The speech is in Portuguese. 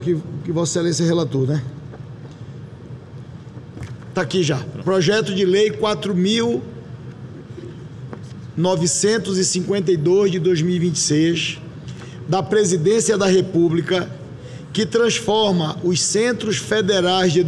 que Vossa Excelência é relator, né? Está aqui já. Projeto de Lei 4.952 de 2026, da Presidência da República, que transforma os Centros Federais de